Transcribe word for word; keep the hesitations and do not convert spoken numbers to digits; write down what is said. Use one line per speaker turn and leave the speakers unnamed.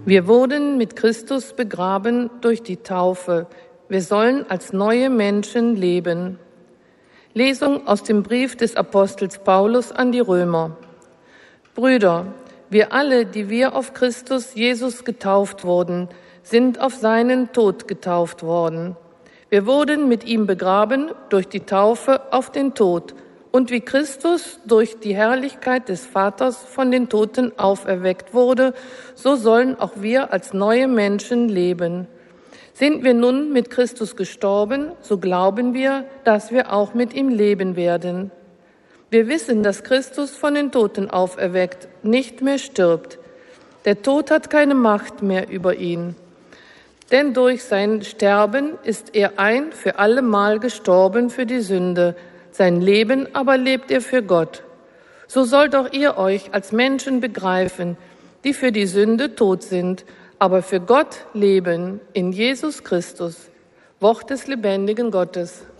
Wir wurden mit Christus begraben durch die Taufe. Wir sollen als neue Menschen leben. Lesung aus dem Brief des Apostels Paulus an die Römer. Brüder, wir alle, die wir auf Christus Jesus getauft wurden, sind auf seinen Tod getauft worden. Wir wurden mit ihm begraben durch die Taufe auf den Tod. Und wie Christus durch die Herrlichkeit des Vaters von den Toten auferweckt wurde, so sollen auch wir als neue Menschen leben. Sind wir nun mit Christus gestorben, so glauben wir, dass wir auch mit ihm leben werden. Wir wissen, dass Christus von den Toten auferweckt nicht mehr stirbt. Der Tod hat keine Macht mehr über ihn. Denn durch sein Sterben ist er ein für allemal gestorben für die Sünde. Sein Leben aber lebt er für Gott. So sollt auch ihr euch als Menschen begreifen, die für die Sünde tot sind, aber für Gott leben in Jesus Christus. Wort des lebendigen Gottes.